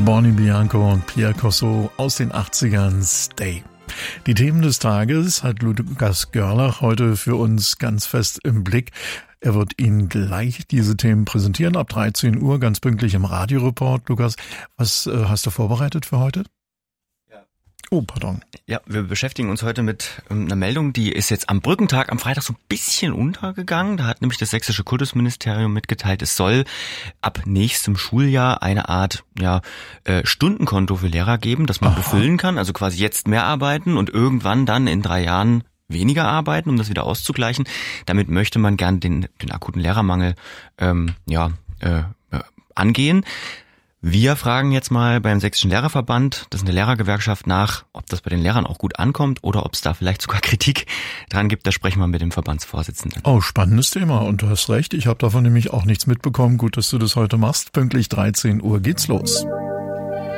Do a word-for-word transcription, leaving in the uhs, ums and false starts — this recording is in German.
Bonnie Bianco und Pierre Corso aus den achtzigern, Stay. Die Themen des Tages hat Lukas Görlach heute für uns ganz fest im Blick. Er wird Ihnen gleich diese Themen präsentieren, ab dreizehn Uhr, ganz pünktlich im Radioreport. Lukas, was äh, hast du vorbereitet für heute? Oh, pardon. Ja, wir beschäftigen uns heute mit ähm, einer Meldung, die ist jetzt am Brückentag am Freitag so ein bisschen untergegangen. Da hat nämlich das sächsische Kultusministerium mitgeteilt, es soll ab nächstem Schuljahr eine Art ja äh, Stundenkonto für Lehrer geben, das man Aha. befüllen kann. Also quasi jetzt mehr arbeiten und irgendwann dann in drei Jahren weniger arbeiten, um das wieder auszugleichen. Damit möchte man gern den, den akuten Lehrermangel ähm, ja äh, äh, angehen. Wir fragen jetzt mal beim Sächsischen Lehrerverband, das ist eine Lehrergewerkschaft, nach, ob das bei den Lehrern auch gut ankommt oder ob es da vielleicht sogar Kritik dran gibt. Da sprechen wir mit dem Verbandsvorsitzenden. Oh, spannendes Thema. Und du hast recht, ich habe davon nämlich auch nichts mitbekommen. Gut, dass du das heute machst. Pünktlich dreizehn Uhr geht's los.